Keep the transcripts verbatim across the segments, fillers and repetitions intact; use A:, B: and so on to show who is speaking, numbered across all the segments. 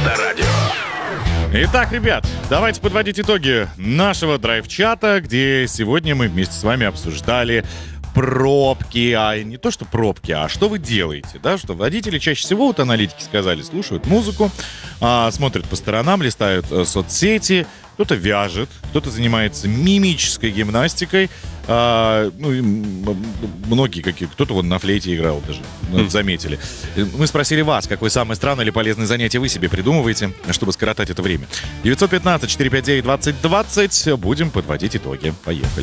A: Авторадио.
B: Итак, ребят, давайте подводить итоги нашего драйв-чата, где сегодня мы вместе с вами обсуждали пробки, а не то, что пробки, а что вы делаете, да, что водители чаще всего, вот аналитики сказали, слушают музыку, а, смотрят по сторонам, листают а, соцсети, кто-то вяжет, кто-то занимается мимической гимнастикой, а, ну, и многие какие, кто-то вон на флейте играл даже, mm. заметили. Мы спросили вас, какое самое странное или полезное занятие вы себе придумываете, чтобы скоротать это время. девятьсот пятнадцать четыреста пятьдесят девять двадцать двадцать, будем подводить итоги. Поехали.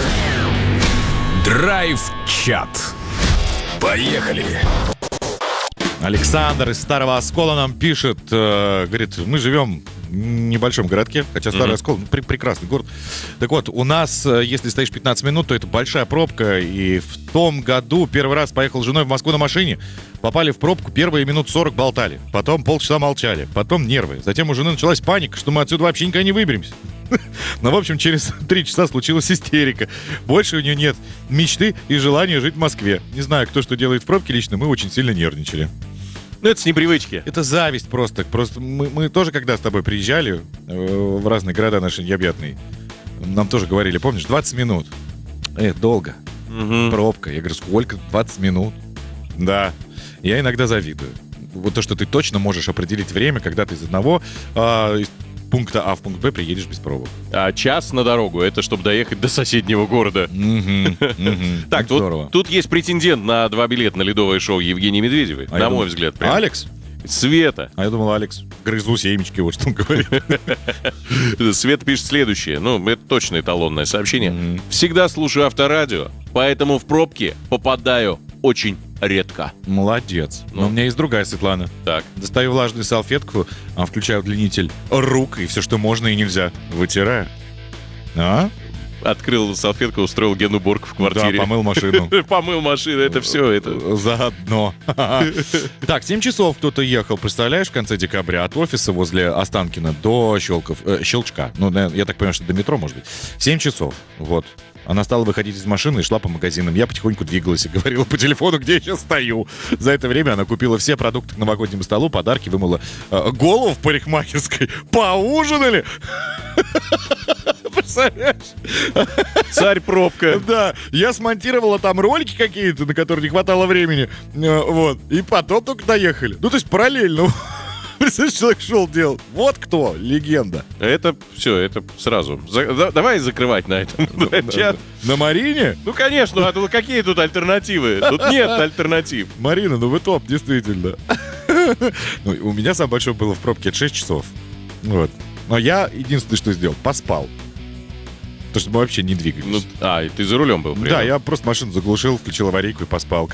A: Драйв-чат. Поехали.
B: Александр из Старого Оскола нам пишет, э, говорит, мы живем в небольшом городке, хотя Старый mm-hmm. Оскол, ну, пр- прекрасный город. Так вот, у нас, если стоишь пятнадцать минут, то это большая пробка, и в том году первый раз поехал с женой в Москву на машине, попали в пробку, первые минут сорок болтали, потом полчаса молчали, потом нервы, затем у жены началась паника, что мы отсюда вообще никогда не выберемся. Но, в общем, через три часа случилась истерика. Больше у нее нет мечты и желания жить в Москве. Не знаю, кто что делает в пробке, лично мы очень сильно нервничали.
C: Ну, это с непривычки.
B: Это зависть просто. Просто мы, мы тоже, когда с тобой приезжали э, в разные города наши необъятные, нам тоже говорили, помнишь, двадцать минут. Э, долго.
C: Угу.
B: Пробка. Я говорю, сколько? двадцать минут. Да. Я иногда завидую. Вот то, что ты точно можешь определить время, когда ты из одного э, из пункта А в пункт Б приедешь без пробок.
C: А час на дорогу — это чтобы доехать до соседнего города. Так, тут есть претендент на два билета на ледовое шоу Евгении Медведевой, на мой взгляд.
B: Алекс?
C: Света.
B: А я думал, Алекс. Грызу семечки, вот что он говорит.
C: Света пишет следующее. Ну, это точно эталонное сообщение. Всегда слушаю Авторадио, поэтому в пробки попадаю очень редко.
B: Молодец. Ну. Но у меня есть другая Светлана.
C: Так.
B: Достаю влажную салфетку, включаю удлинитель рук и все, что можно и нельзя, вытираю. А?
C: Открыл салфетку, устроил генуборку в квартире.
B: Да, помыл машину.
C: Помыл машину, это все. это
B: Заодно. Так, семь часов кто-то ехал, представляешь, в конце декабря от офиса возле Останкино до Щелков, э, Щелчка. Ну, я так понимаю, что до метро, может быть. семь часов, вот. Она стала выходить из машины и шла по магазинам. Я потихоньку двигалась и говорила по телефону, где я сейчас стою. За это время она купила все продукты к новогоднему столу, подарки, вымыла э, голову в парикмахерской. Поужинали! Представляешь?
C: Царь-пробка.
B: Да, я смонтировала там ролики какие-то, на которые не хватало времени. э, Вот, и потом только доехали. Ну, то есть параллельно. Представляешь, человек шел, делал. Вот кто, легенда.
C: Это все, это сразу. За, да, давай закрывать на этом чат.
B: На Марине?
C: Ну, конечно, а тут какие тут альтернативы? Тут нет альтернатив.
B: Марина, ну вы топ, действительно. Ну, у меня самое большое было в пробке, это шесть часов. Вот. Но я единственное, что сделал, поспал. Потому что мы вообще не двигались.
C: Ну, а, и ты за рулем был?
B: Да, я просто машину заглушил, включил аварийку и поспал.